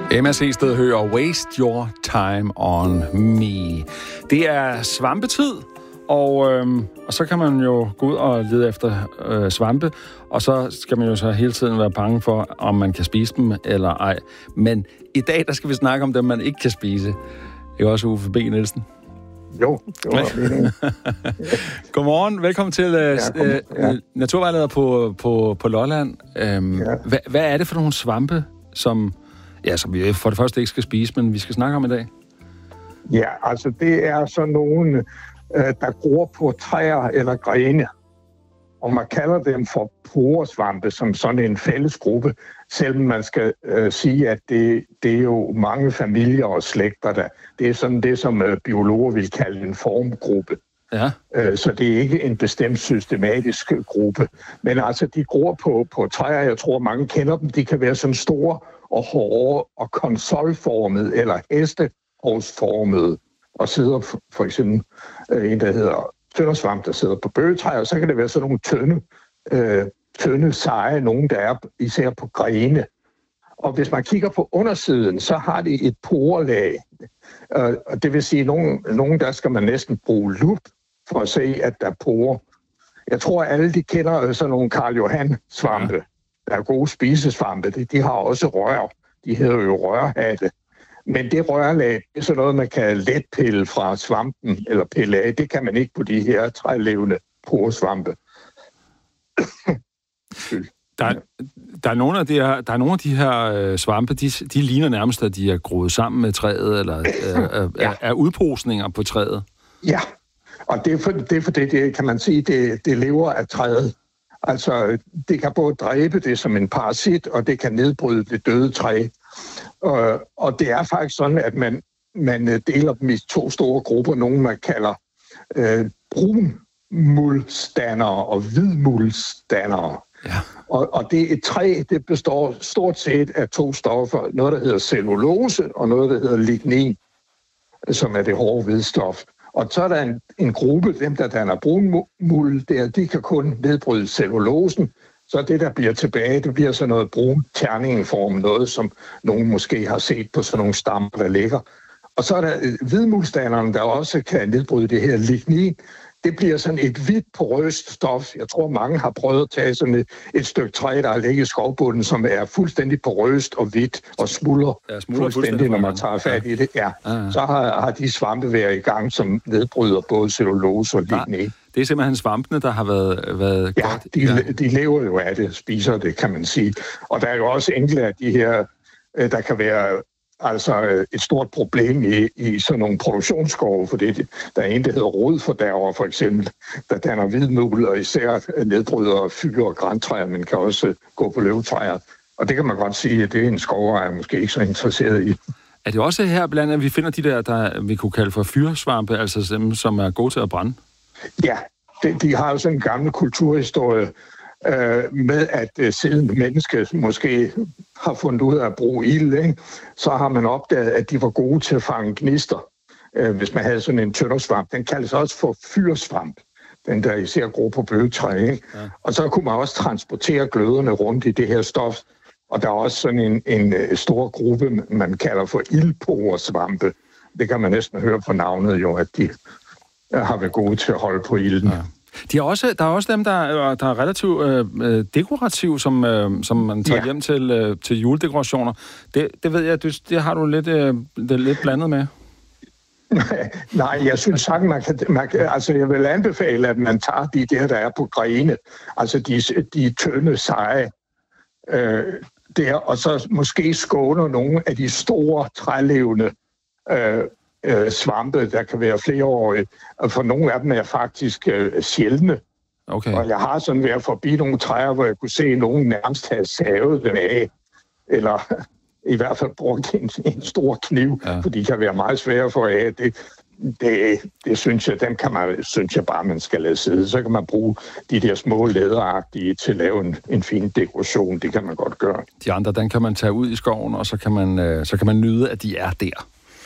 Emma Seested hører Waste Your Time on Me. Det er svampetid, og så kan man jo gå ud og lede efter svampe, og så skal man jo så hele tiden være bange for, om man kan spise dem eller ej. Men i dag, der skal vi snakke om dem, man ikke kan spise. Det er også Uffe B. Nielsen. Jo, det var meningen. Godmorgen, velkommen til naturvejleder på Lolland. Hvad er det for nogle svampe, som vi for det første ikke skal spise, men vi skal snakke om i dag? Ja, altså det er sådan nogle, der gror på træer eller grene. Og man kalder dem for poresvampe, som sådan en fællesgruppe, selvom man skal sige, at det er jo mange familier og slægter, der. Det er sådan det, som biologer vil kalde en formgruppe. Ja. Så det er ikke en bestemt systematisk gruppe. Men altså, de gror på træer, jeg tror, mange kender dem. De kan være sådan store og hårde og konsolformede eller hestehovsformede. Og sidder for eksempel en, der hedder tøndersvamp, der sidder på bøgetræer, og så kan det være sådan nogle tynde, seje, nogen der er især på grene. Og hvis man kigger på undersiden, så har de et porelag. Og det vil sige, nogen der skal man næsten bruge lup for at se, at der er porer. Jeg tror, at alle de kender sådan nogle Karl Johan-svampe. Der er gode spisesvampe. De har også rør. De hedder jo rørhatte. Men det rørlag, det er sådan noget, man kan let pille fra svampen eller pille af. Det kan man ikke på de her trælevende poresvampe. Der er nogle af de her svampe, de ligner nærmest, at de er groet sammen med træet, eller er udposninger på træet. Ja, og det er fordi, det kan man sige, det lever af træet. Altså, det kan både dræbe det som en parasit, og det kan nedbryde det døde træ. Og det er faktisk sådan, at man deler dem i to store grupper. Nogle, man kalder brunmuldstandere og hvidmuldstandere. Ja. Og det et træ, det består stort set af to stoffer. Noget, der hedder cellulose, og noget, der hedder lignin, som er det hårde hvidstof. Og så er der en gruppe, dem der danner brunmuld, de kan kun nedbryde cellulosen. Så det, der bliver tilbage, det bliver sådan noget brun terningeform, noget som nogen måske har set på sådan nogle stammer, der ligger. Og så er der hvidmuldstanderne, der også kan nedbryde det her lignin. Det bliver sådan et hvidt porøst stof. Jeg tror, mange har prøvet at tage sådan et stykke træ, der har ligget i skovbunden, som er fuldstændig porøst og hvidt og smuldrer fuldstændig, når man tager fat i det. Ja. Så har de svampe været i gang, som nedbryder både cellulose og lignin. Det er simpelthen svampene, der har været godt. De lever jo af det, spiser det, kan man sige. Og der er jo også enkelte af de her, der kan være altså et stort problem i sådan nogle produktionsskove, for der er en, der hedder rodfordærver, for eksempel, der danner hvidmuld og især nedbryder fyr og grantræer, men kan også gå på løvtræer. Og det kan man godt sige, at det er en skovejer måske ikke så interesseret i. Er det også her blandt andet, at vi finder de der vi kunne kalde for fyrsvampe, altså dem, som er gode til at brænde? Ja, de har jo sådan en gammel kulturhistorie med, at siden mennesket måske har fundet ud af at bruge ild, ikke? Så har man opdaget, at de var gode til at fange gnister. Hvis man havde sådan en tøndersvamp, den kaldes også for fyrsvamp, den der især gror på bøgetræ, ikke? Ja. Og så kunne man også transportere gløderne rundt i det her stof. Og der er også sådan en stor gruppe, man kalder for ildporesvampe. Det kan man næsten høre på navnet jo, at de har været gode til at holde på ilden. Ja. Der er også dem, der er relativt dekorative, som man tager hjem til juledekorationer. Det ved jeg, det har du lidt blandet med. Nej, jeg synes sagtens, altså jeg vil anbefale, at man tager de der er på grene, altså de tynde, seje, der, og så måske skåner nogle af de store trælevende svampe, der kan være flereårige. For nogle af dem er faktisk sjældne. Okay. Og jeg har sådan været forbi nogle træer, hvor jeg kunne se nogen nærmest have savet dem af, eller i hvert fald brugt en stor kniv, for de kan være meget svære for af. Det synes jeg, synes jeg bare, man skal lade sidde. Så kan man bruge de der små læderagtige til at lave en fin dekoration. Det kan man godt gøre. De andre, den kan man tage ud i skoven, og så kan man nyde, at de er der.